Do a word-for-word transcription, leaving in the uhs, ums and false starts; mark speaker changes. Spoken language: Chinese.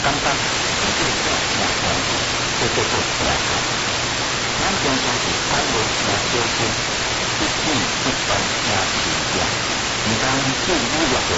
Speaker 1: 感觉这个个目前这个做起来好。咱平常是看无听小心，一见一动听事情，唔当对语乐的